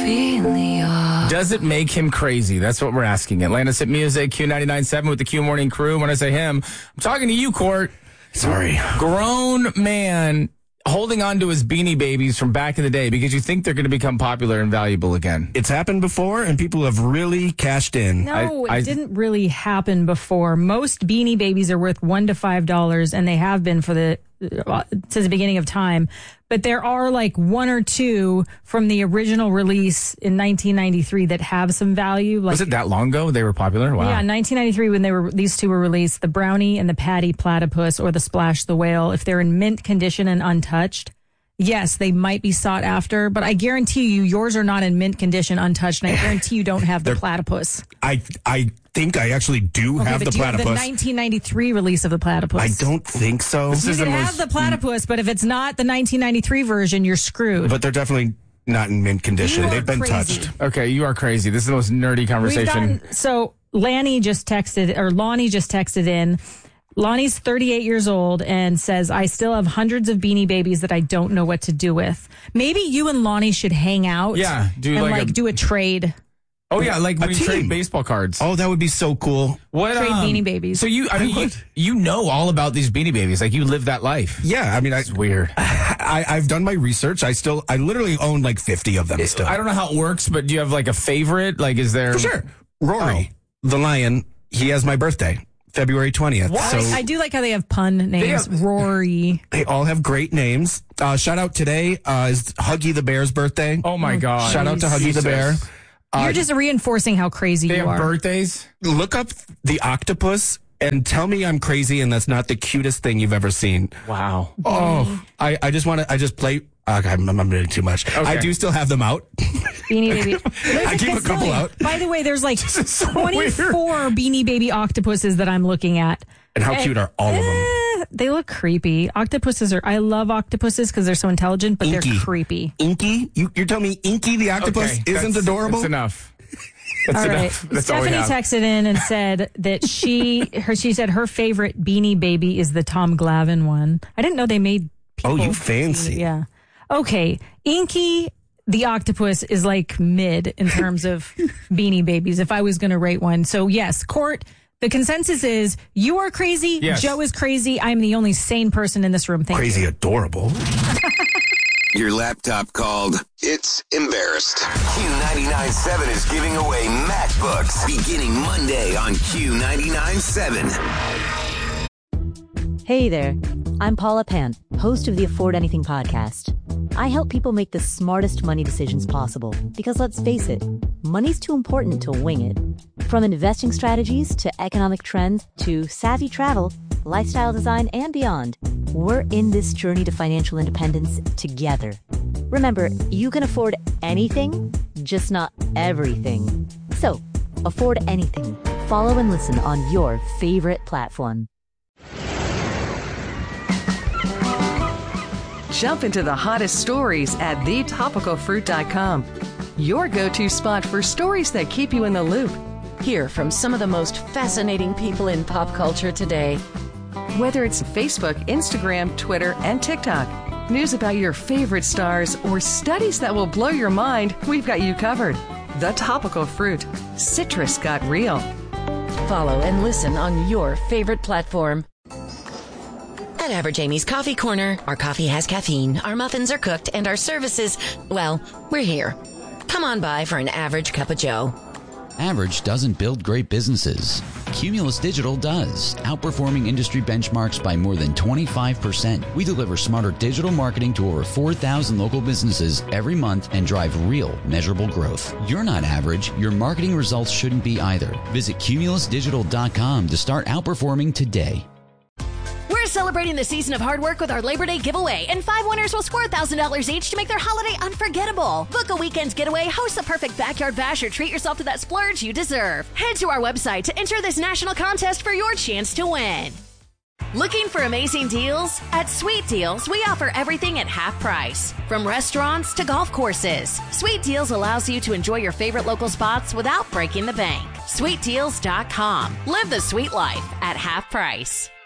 Does it make him crazy? That's what we're asking. Atlanta's Hit Music, Q99.7 with the Q Morning Crew. When I say him, I'm talking to you, Court. Sorry. Grown man holding on to his Beanie Babies from back in the day because you think they're going to become popular and valuable again. It's happened before, and people have really cashed in. No, it didn't really happen before. Most Beanie Babies are worth $1 to $5, and they have been since the beginning of time. But there are like one or two from the original release in 1993 that have some value. Was it that long ago they were popular? Wow. Yeah, 1993 when these two were released, the Brownie and the Patty Platypus or the Splash the Whale. If they're in mint condition and untouched, yes, they might be sought after. But I guarantee you, yours are not in mint condition, untouched, and I guarantee you don't have the platypus. I think I actually do have the do you platypus. Have the 1993 release of the platypus? I don't think so. You can have the platypus, but if it's not the 1993 version, you're screwed. But they're definitely not in mint condition. They've been crazy. touched. Okay, you are crazy. This is the most nerdy conversation. Lonnie just texted in. Lonnie's 38 years old and says, I still have hundreds of Beanie Babies that I don't know what to do with. Maybe you and Lonnie should hang out. Yeah, do a trade. Oh, yeah, like a we team. trade baseball cards. Oh, that would be so cool. What, trade Beanie Babies. So you know all about these Beanie Babies. Like, you live that life. Yeah, I mean, it's weird. I've done my research. I literally own like 50 of them still. I don't know how it works, but do you have like a favorite? Like, is there... For sure. Rory, the lion, he has my birthday, February 20th. What? So I do like how they have pun names. Rory. They all have great names. Shout out today is Huggy the Bear's birthday. Oh, my God. Shout out to Huggy the Bear. You're just reinforcing how crazy you are. They have birthdays? Look up the octopus and tell me I'm crazy and that's not the cutest thing you've ever seen. Wow. Oh, I just play. I'm doing too much. Okay. I do still have them out. Beanie Baby. I keep a couple out. By the way, there's like 24 Beanie Baby octopuses that I'm looking at. And how cute are all of them? They look creepy. I love octopuses because they're so intelligent, but Inky. they're creepy. Inky? You're telling me Inky the octopus isn't adorable? That's enough. All right. Stephanie texted in and said that she said her favorite Beanie Baby is the Tom Glavine one. I didn't know they made people. Oh, you fancy. Yeah. Okay. Inky the octopus is like mid in terms of Beanie Babies if I was going to rate one. So yes, Court, the consensus is you are crazy. Yes. Joe is crazy. I'm the only sane person in this room. Thank Crazy you. adorable. Your laptop called. It's embarrassed. Q99.7 is giving away MacBooks beginning Monday on Q99.7. Hey there. I'm Paula Pant, host of the Afford Anything podcast. I help people make the smartest money decisions possible because let's face it, money's too important to wing it. From investing strategies to economic trends to savvy travel, lifestyle design, and beyond, we're in this journey to financial independence together. Remember, you can afford anything, just not everything. So, afford anything. Follow and listen on your favorite platform. Jump into the hottest stories at thetopicalfruit.com. Your go-to spot for stories that keep you in the loop. Hear from some of the most fascinating people in pop culture today. Whether it's Facebook, Instagram, Twitter, and TikTok, news about your favorite stars, or studies that will blow your mind, we've got you covered. The Topical Fruit. Citrus got real. Follow and listen on your favorite platform. At Average Amy's Coffee Corner, our coffee has caffeine, our muffins are cooked, and our services, well, we're here. Come on by for an average cup of joe. Average doesn't build great businesses. Cumulus Digital does, outperforming industry benchmarks by more than 25%. We deliver smarter digital marketing to over 4,000 local businesses every month and drive real, measurable growth. You're not average. Your marketing results shouldn't be either. Visit cumulusdigital.com to start outperforming today. We're celebrating the season of hard work with our Labor Day giveaway, and 5 winners will score $1,000 each to make their holiday unforgettable. Book a weekend getaway, host the perfect backyard bash, or treat yourself to that splurge you deserve. Head to our website to enter this national contest for your chance to win. Looking for amazing deals? At Sweet Deals, we offer everything at half price. From restaurants to golf courses, Sweet Deals allows you to enjoy your favorite local spots without breaking the bank. SweetDeals.com. Live the sweet life at half price.